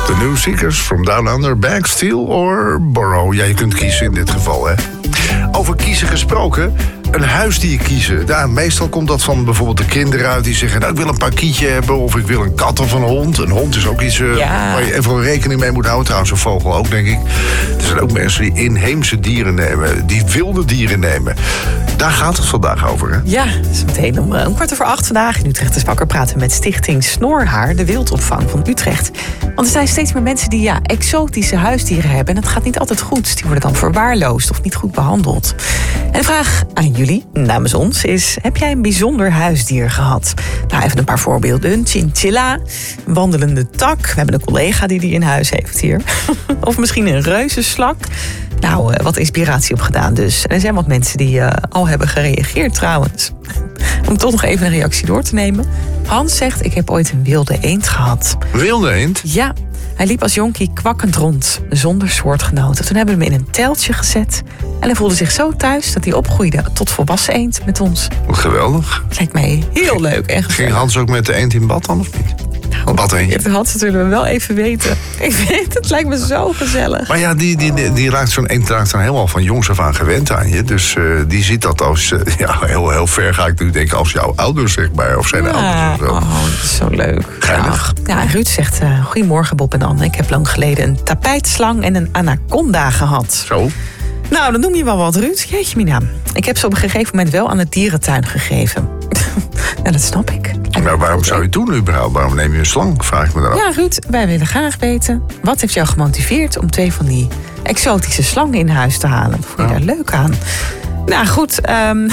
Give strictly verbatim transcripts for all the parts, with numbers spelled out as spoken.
The New Seekers from Down Under, Bag, Steal or Borrow. Ja, je kunt kiezen in dit geval, hè. Over kiezen gesproken, een huisdier kiezen. Ja, meestal komt dat van bijvoorbeeld de kinderen uit die zeggen... nou, ik wil een pakietje hebben of ik wil een kat of een hond. Een hond is ook iets uh, ja. waar je even rekening mee moet houden. Trouwens, een vogel ook, denk ik. Er zijn ook mensen die inheemse dieren nemen, die wilde dieren nemen. Daar gaat het vandaag over, hè? Ja, dus meteen om een kwart over acht vandaag in Utrecht is wakker praten met Stichting Snorhaar, de wildopvang van Utrecht. Want er zijn steeds meer mensen die ja, exotische huisdieren hebben en het gaat niet altijd goed. Die worden dan verwaarloosd of niet goed behandeld. En de vraag aan jullie, namens ons, is: heb jij een bijzonder huisdier gehad? Nou, even een paar voorbeelden. Een chinchilla, een wandelende tak. We hebben een collega die die in huis heeft hier. Of misschien een reuzenslak. Nou, uh, wat inspiratie opgedaan dus. En er zijn wat mensen die uh, al hebben gereageerd trouwens. Om toch nog even een reactie door te nemen. Hans zegt, ik heb ooit een wilde eend gehad. Wilde eend? Ja, hij liep als jonkie kwakkend rond, zonder soortgenoten. Toen hebben we hem in een teltje gezet. En hij voelde zich zo thuis dat hij opgroeide tot volwassen eend met ons. Wat geweldig. Lijkt mij heel leuk en gezellig. Ging Hans ook met de eend in bad dan of niet? Nou, bad eend. Hans, dat willen we wel even weten. Ik weet, het lijkt me zo gezellig. Maar ja, die, die, die, die raakt zo'n eend raakt dan helemaal van jongs af aan gewend aan je. Dus uh, die ziet dat als, uh, ja, heel, heel ver ga ik nu denken, als jouw ouders, zeg maar. Of zijn ja, ouders of zo. Oh, dat is zo leuk. Geinig. Ja, ja, Ruud zegt, uh, goedemorgen Bob en Anne. Ik heb lang geleden een tapijtslang en een anaconda gehad. Zo? Nou, dan noem je wel wat, Ruud. Jeetje mina. Ik heb ze op een gegeven moment wel aan de dierentuin gegeven. Nou, dat snap ik. Maar waarom zou je het doen überhaupt? Waarom neem je een slang? Vraag ik me dan af. Ja, Ruud, wij willen graag weten. Wat heeft jou gemotiveerd om twee van die exotische slangen in huis te halen? Wat vond je Ja. daar leuk aan? Nou goed, um,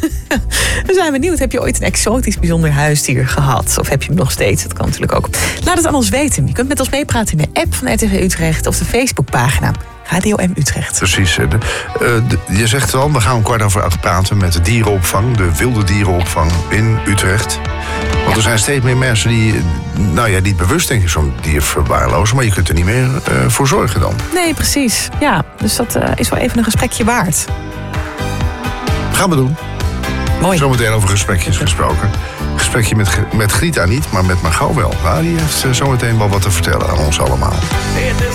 we zijn benieuwd. Heb je ooit een exotisch bijzonder huisdier gehad? Of heb je hem nog steeds? Dat kan natuurlijk ook. Laat het aan ons weten. Je kunt met ons meepraten in de app van R T V Utrecht of de Facebookpagina Radio M Utrecht. Precies. Uh, de, je zegt wel, we gaan om kwart over acht praten met de dierenopvang, de wilde dierenopvang in Utrecht. Want Ja. er zijn steeds meer mensen die, nou ja, niet bewust denk ik zo'n dier verwaarlozen, maar je kunt er niet meer uh, voor zorgen dan. Nee, precies. Ja, dus dat uh, is wel even een gesprekje waard. Gaan we doen. Mooi. Zometeen over gesprekjes gesproken. Gesprekje met, met Grita niet, maar met Margot wel. Nou, die heeft uh, zometeen wel wat te vertellen aan ons allemaal. Dit is